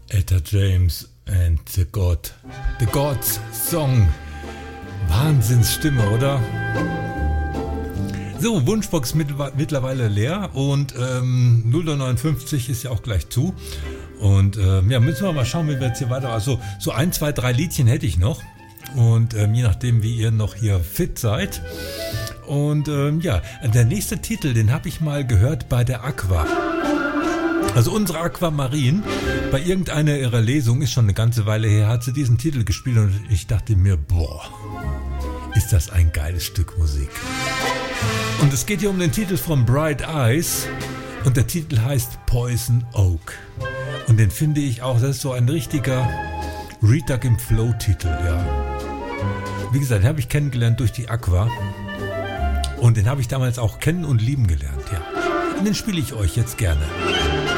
Etta James and the Gods Song. Wahnsinnsstimme, oder? So, Wunschbox mittlerweile leer und 0:59 ist ja auch gleich zu. Und ja, müssen wir mal schauen, wie wir jetzt hier weiter. Also so 1, 2, 3 Liedchen hätte ich noch. Und je nachdem, wie ihr noch hier fit seid. Und ja, der nächste Titel, den habe ich mal gehört bei der Aqua. Also unsere Aquamarin, bei irgendeiner ihrer Lesungen, ist schon eine ganze Weile her, hat sie diesen Titel gespielt und ich dachte mir, boah, ist das ein geiles Stück Musik. Und es geht hier um den Titel von Bright Eyes und der Titel heißt Poison Oak. Und den finde ich auch, das ist so ein richtiger Read Duck im Flow-Titel, ja. Wie gesagt, den habe ich kennengelernt durch die Aqua und den habe ich damals auch kennen und lieben gelernt, ja. Und den spiele ich euch jetzt gerne.